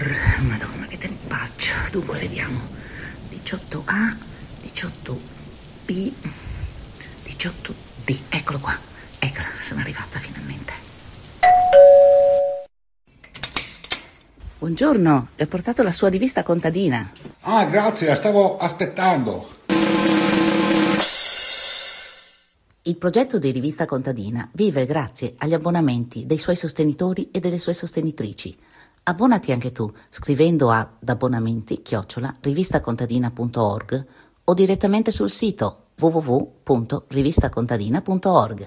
Madonna, che tempaccio. Dunque, vediamo. 18A, 18B, 18D. Eccolo qua. Eccola, sono arrivata finalmente. Buongiorno, le ho portato la sua rivista contadina. Ah, grazie, la stavo aspettando. Il progetto di rivista contadina vive grazie agli abbonamenti dei suoi sostenitori e delle sue sostenitrici. Abbonati anche tu scrivendo ad abbonamenti@rivistacontadina.org o direttamente sul sito www.rivistacontadina.org.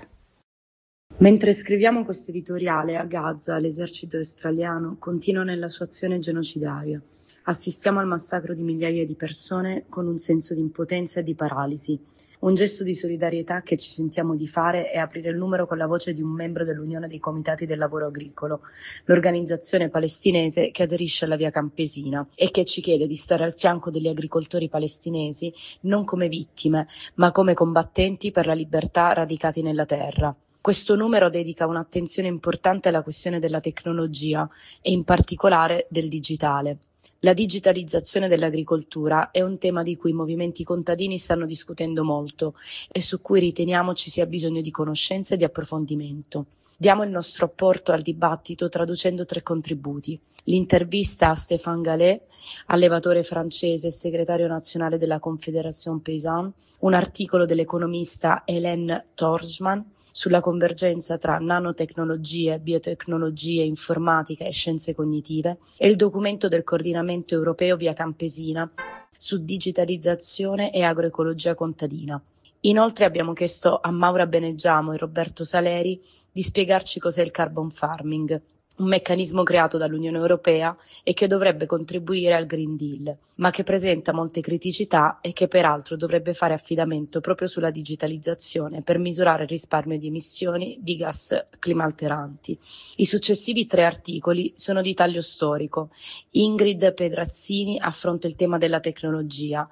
Mentre scriviamo questo editoriale, a Gaza l'esercito israeliano continua nella sua azione genocidaria. Assistiamo al massacro di migliaia di persone con un senso di impotenza e di paralisi. Un gesto di solidarietà che ci sentiamo di fare è aprire il numero con la voce di un membro dell'Unione dei Comitati del Lavoro Agricolo, l'organizzazione palestinese che aderisce alla Via Campesina e che ci chiede di stare al fianco degli agricoltori palestinesi non come vittime, ma come combattenti per la libertà radicati nella terra. Questo numero dedica un'attenzione importante alla questione della tecnologia e in particolare del digitale. La digitalizzazione dell'agricoltura è un tema di cui i movimenti contadini stanno discutendo molto e su cui riteniamo ci sia bisogno di conoscenza e di approfondimento. Diamo il nostro apporto al dibattito traducendo 3 contributi. L'intervista a Stéphane Gallet, allevatore francese e segretario nazionale della Confédération Paysanne, un articolo dell'economista Hélène Torgman sulla convergenza tra nanotecnologie, biotecnologie, informatica e scienze cognitive e il documento del coordinamento europeo Via Campesina su digitalizzazione e agroecologia contadina. Inoltre abbiamo chiesto a Maura Beneggiamo e Roberto Saleri di spiegarci cos'è il carbon farming, un meccanismo creato dall'Unione Europea e che dovrebbe contribuire al Green Deal, ma che presenta molte criticità e che peraltro dovrebbe fare affidamento proprio sulla digitalizzazione per misurare il risparmio di emissioni di gas climalteranti. I successivi 3 articoli sono di taglio storico. Ingrid Pedrazzini affronta il tema della tecnologia,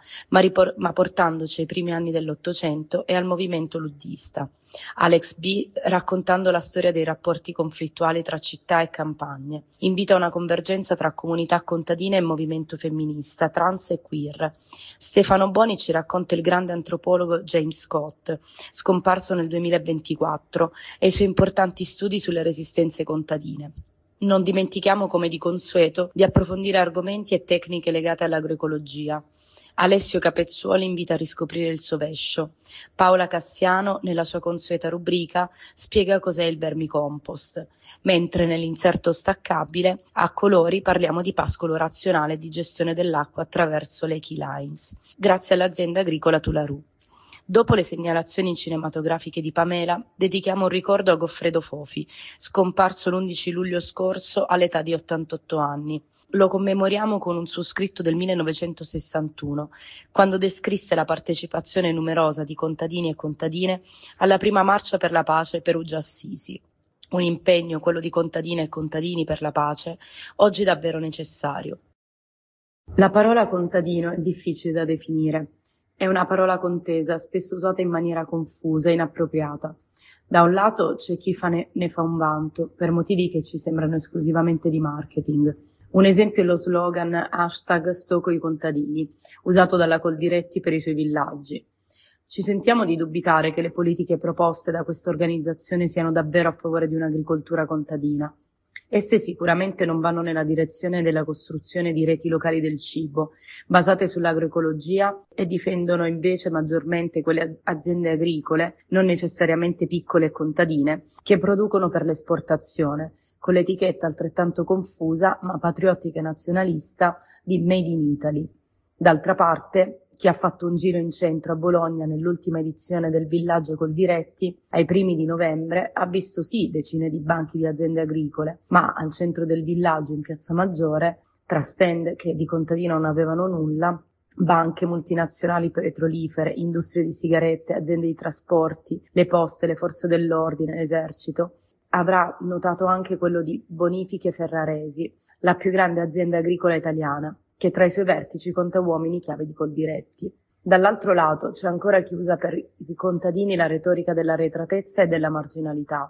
ma portandoci ai primi anni dell'Ottocento e al movimento luddista. Alex B. raccontando la storia dei rapporti conflittuali tra città e campagne. Invita a una convergenza tra comunità contadine e movimento femminista, trans e queer. Stefano Boni ci racconta il grande antropologo James Scott, scomparso nel 2024, e i suoi importanti studi sulle resistenze contadine. Non dimentichiamo, come di consueto, di approfondire argomenti e tecniche legate all'agroecologia. Alessio Capezzuoli invita a riscoprire il sovescio. Paola Cassiano, nella sua consueta rubrica, spiega cos'è il vermicompost, mentre nell'inserto staccabile, a colori, parliamo di pascolo razionale e di gestione dell'acqua attraverso le key lines, grazie all'azienda agricola Tularù. Dopo le segnalazioni cinematografiche di Pamela, dedichiamo un ricordo a Goffredo Fofi, scomparso l'11 luglio scorso all'età di 88 anni. Lo commemoriamo con un suo scritto del 1961, quando descrisse la partecipazione numerosa di contadini e contadine alla prima marcia per la pace Perugia-Assisi. Un impegno, quello di contadine e contadini per la pace, oggi davvero necessario. La parola contadino è difficile da definire. È una parola contesa, spesso usata in maniera confusa e inappropriata. Da un lato c'è chi ne fa un vanto, per motivi che ci sembrano esclusivamente di marketing. Un esempio è lo slogan #Sto coi contadini, usato dalla Coldiretti per i suoi villaggi. Ci sentiamo di dubitare che le politiche proposte da questa organizzazione siano davvero a favore di un'agricoltura contadina. Esse sicuramente non vanno nella direzione della costruzione di reti locali del cibo, basate sull'agroecologia, e difendono invece maggiormente quelle aziende agricole, non necessariamente piccole e contadine, che producono per l'esportazione, con l'etichetta altrettanto confusa ma patriottica e nazionalista di Made in Italy. D'altra parte, chi ha fatto un giro in centro a Bologna nell'ultima edizione del Villaggio Coldiretti, ai primi di novembre, ha visto sì decine di banchi di aziende agricole, ma al centro del villaggio, in Piazza Maggiore, tra stand che di contadino non avevano nulla, banche, multinazionali petrolifere, industrie di sigarette, aziende di trasporti, le poste, le forze dell'ordine, l'esercito. Avrà notato anche quello di Bonifiche Ferraresi, la più grande azienda agricola italiana, che tra i suoi vertici conta uomini chiave di Coldiretti. Dall'altro lato c'è ancora chi usa per i contadini la retorica dell'arretratezza e della marginalità.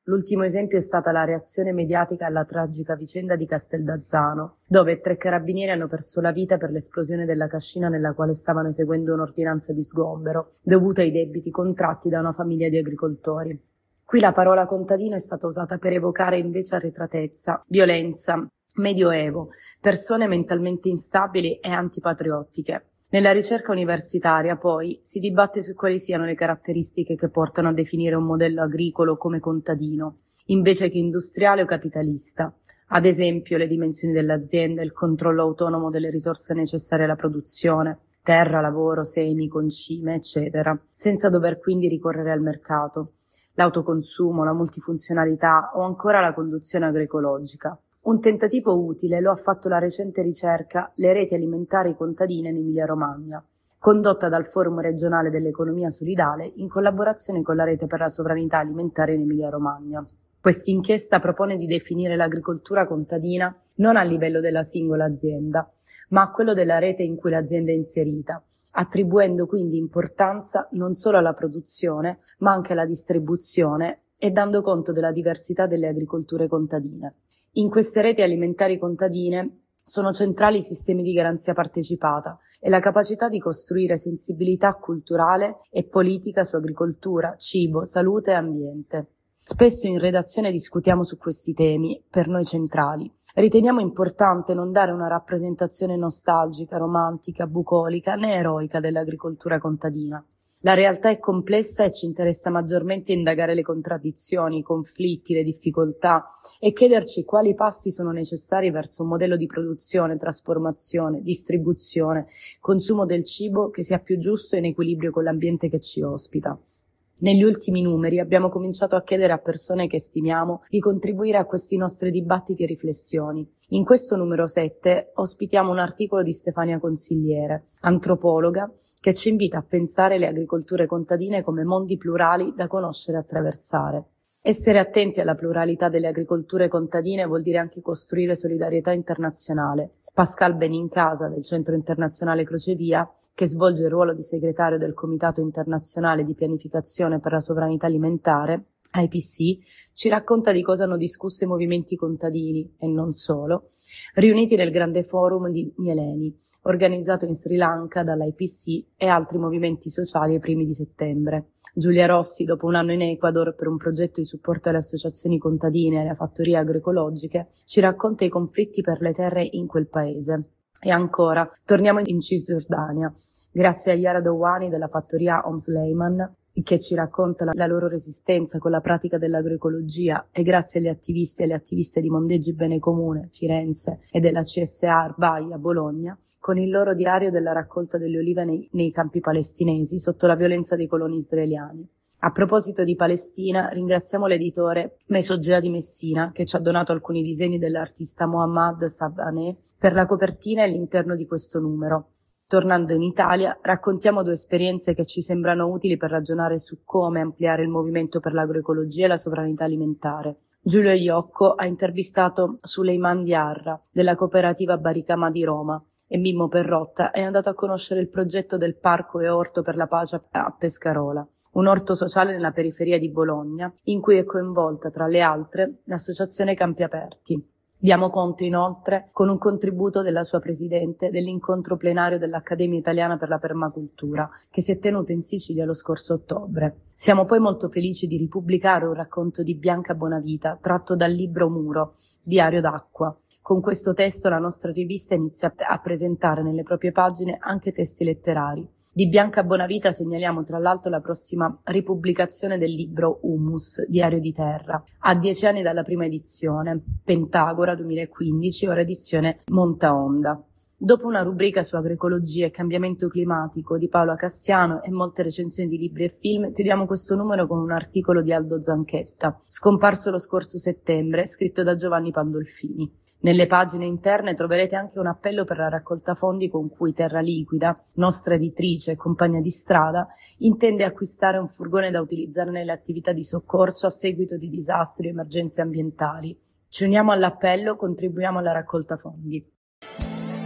L'ultimo esempio è stata la reazione mediatica alla tragica vicenda di Casteldazzano, dove 3 carabinieri hanno perso la vita per l'esplosione della cascina nella quale stavano eseguendo un'ordinanza di sgombero, dovuta ai debiti contratti da una famiglia di agricoltori. Qui la parola contadino è stata usata per evocare invece arretratezza, violenza, medioevo, persone mentalmente instabili e antipatriottiche. Nella ricerca universitaria, poi, si dibatte su quali siano le caratteristiche che portano a definire un modello agricolo come contadino, invece che industriale o capitalista. Ad esempio, le dimensioni dell'azienda, il controllo autonomo delle risorse necessarie alla produzione, terra, lavoro, semi, concime, eccetera, senza dover quindi ricorrere al mercato, l'autoconsumo, la multifunzionalità o ancora la conduzione agroecologica. Un tentativo utile lo ha fatto la recente ricerca Le reti alimentari contadine in Emilia-Romagna, condotta dal Forum regionale dell'economia solidale in collaborazione con la Rete per la sovranità alimentare in Emilia-Romagna. Quest'inchiesta propone di definire l'agricoltura contadina non a livello della singola azienda, ma a quello della rete in cui l'azienda è inserita, attribuendo quindi importanza non solo alla produzione, ma anche alla distribuzione e dando conto della diversità delle agricolture contadine. In queste reti alimentari contadine sono centrali i sistemi di garanzia partecipata e la capacità di costruire sensibilità culturale e politica su agricoltura, cibo, salute e ambiente. Spesso in redazione discutiamo su questi temi, per noi centrali. Riteniamo importante non dare una rappresentazione nostalgica, romantica, bucolica né eroica dell'agricoltura contadina. La realtà è complessa e ci interessa maggiormente indagare le contraddizioni, i conflitti, le difficoltà e chiederci quali passi sono necessari verso un modello di produzione, trasformazione, distribuzione, consumo del cibo che sia più giusto e in equilibrio con l'ambiente che ci ospita. Negli ultimi numeri abbiamo cominciato a chiedere a persone che stimiamo di contribuire a questi nostri dibattiti e riflessioni. In questo numero 7 ospitiamo un articolo di Stefania Consigliere, antropologa, che ci invita a pensare le agricolture contadine come mondi plurali da conoscere e attraversare. Essere attenti alla pluralità delle agricolture contadine vuol dire anche costruire solidarietà internazionale. Pascal Benincasa del Centro Internazionale Crocevia, che svolge il ruolo di segretario del Comitato Internazionale di Pianificazione per la Sovranità Alimentare, IPC, ci racconta di cosa hanno discusso i movimenti contadini, e non solo, riuniti nel grande forum di Nyeleni, organizzato in Sri Lanka dall'IPC e altri movimenti sociali ai primi di settembre. Giulia Rossi, dopo un anno in Ecuador per un progetto di supporto alle associazioni contadine e alle fattorie agroecologiche, ci racconta i conflitti per le terre in quel paese. E ancora, torniamo in Cisgiordania, grazie a Yara Dowani della fattoria Omsleyman, che ci racconta la loro resistenza con la pratica dell'agroecologia, e grazie agli attivisti e alle attiviste di Mondeggi Bene Comune, Firenze, e della CSA Arbai a Bologna, con il loro diario della raccolta delle olive nei campi palestinesi sotto la violenza dei coloni israeliani. A proposito di Palestina, ringraziamo l'editore Mesogea di Messina, che ci ha donato alcuni disegni dell'artista Mohammad Sabaneh per la copertina e l'interno di questo numero. Tornando in Italia, raccontiamo 2 esperienze che ci sembrano utili per ragionare su come ampliare il movimento per l'agroecologia e la sovranità alimentare. Giulio Iocco ha intervistato Suleiman Diarra della cooperativa Baricama di Roma e Mimmo Perrotta è andato a conoscere il progetto del Parco e Orto per la Pace a Pescarola, un orto sociale nella periferia di Bologna, in cui è coinvolta, tra le altre, l'associazione Campi Aperti. Diamo conto inoltre, con un contributo della sua presidente, dell'incontro plenario dell'Accademia Italiana per la Permacultura, che si è tenuto in Sicilia lo scorso ottobre. Siamo poi molto felici di ripubblicare un racconto di Bianca Bonavita, tratto dal libro Muro, Diario d'acqua. Con questo testo la nostra rivista inizia a presentare nelle proprie pagine anche testi letterari. Di Bianca Bonavita segnaliamo tra l'altro la prossima ripubblicazione del libro Humus, Diario di Terra, a 10 anni dalla prima edizione, Pentagora 2015, ora edizione Montaonda. Dopo una rubrica su agroecologia e cambiamento climatico di Paola Cassiano e molte recensioni di libri e film, chiudiamo questo numero con un articolo di Aldo Zanchetta, scomparso lo scorso settembre, scritto da Giovanni Pandolfini. Nelle pagine interne troverete anche un appello per la raccolta fondi con cui Terra Liquida, nostra editrice e compagna di strada, intende acquistare un furgone da utilizzare nelle attività di soccorso a seguito di disastri o emergenze ambientali. Ci uniamo all'appello, contribuiamo alla raccolta fondi.